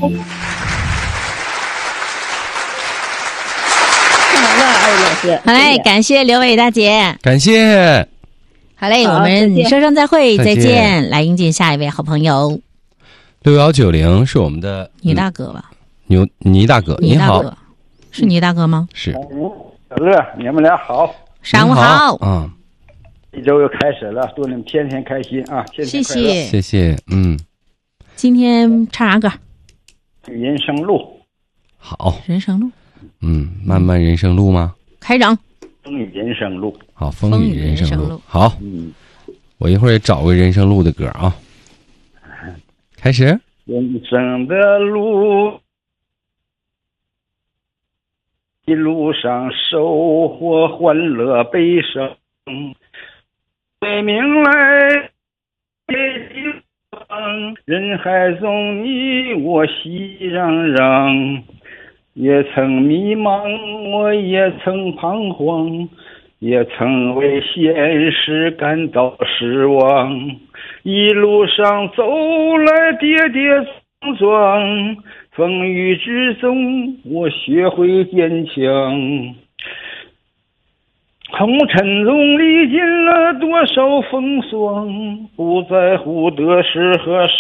好嘞，感谢刘伟大姐， 感谢。 好嘞，我们说声再会，再见。来迎接下一位好朋友 6190是我们的倪大哥吧？ 倪大哥，你好， 是倪大哥吗？ 是。 小乐，你们俩好， 上午好。 一周又开始了，祝你们天天开心啊！天天快乐， 谢谢。 今天唱啥歌？ 人生路。 好， 人生路。 漫漫人生路吗？ 开整。 风雨人生路。 好，风雨人生路。好，我一会儿找个人生路的歌啊。开始。 人生的路，一路上收获欢乐悲伤，为明来人海中你我熙攘攘，也曾迷茫，我也曾彷徨，也曾为现实感到失望，一路上走来跌跌撞撞，风雨之中我学会坚强，红尘中历尽了多少风霜，不在乎得失和